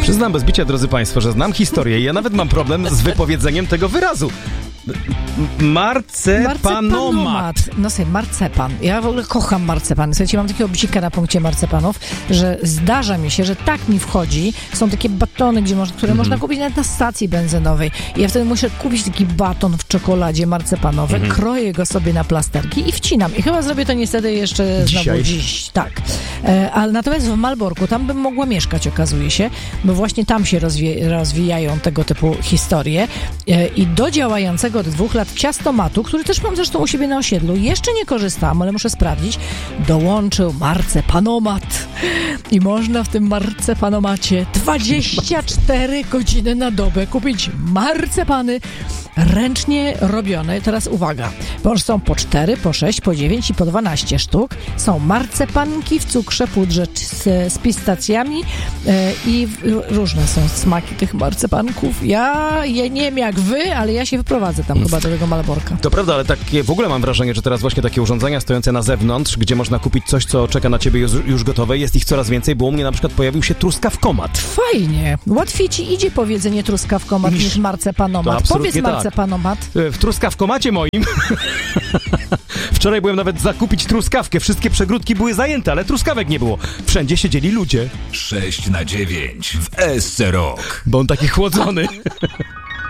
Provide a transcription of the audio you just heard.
Przyznam bez bicia, drodzy Państwo, że znam historię i ja nawet mam problem z wypowiedzeniem tego wyrazu. Marcepanomat. No sobie, marcepan. Ja w ogóle kocham marcepan. Słuchajcie, mam takiego bzika na punkcie marcepanów, że zdarza mi się, że tak mi wchodzi. Są takie batony, które można kupić nawet na stacji benzynowej. I ja wtedy muszę kupić taki baton w czekoladzie marcepanowy, kroję go sobie na plasterki i wcinam. I chyba zrobię to niestety jeszcze znowu dziś. Tak. Ale natomiast w Malborku, tam bym mogła mieszkać, okazuje się, bo właśnie tam się rozwijają tego typu historie. I do działającego od 2 lat ciastomatu, który też mam zresztą u siebie na osiedlu, jeszcze nie korzystałam, ale muszę sprawdzić, dołączył marcepanomat. I można w tym marcepanomacie 24 godziny na dobę kupić marcepany ręcznie robione. Teraz uwaga, bo są po 4, po 6, po 9 i po 12 sztuk. Są marcepanki w cukrze, pudrze z pistacjami i różne są smaki tych marcepanków. Ja nie wiem jak wy, ale ja się wyprowadzę tam chyba do tego Malborka. To prawda, ale takie w ogóle mam wrażenie, że teraz właśnie takie urządzenia stojące na zewnątrz, gdzie można kupić coś, co czeka na ciebie już gotowe, jest ich coraz więcej, bo u mnie na przykład pojawił się truskawkomat. Fajnie. Łatwiej ci idzie powiedzenie truskawkomat niż marcepanomat. Powiedz marcepanomat. W truskawkomacie moim wczoraj byłem nawet zakupić truskawkę. Wszystkie przegródki były zajęte, ale truskawek nie było. Wszędzie siedzieli ludzie. 6 na 9 w SC Rock. Bo on taki chłodzony.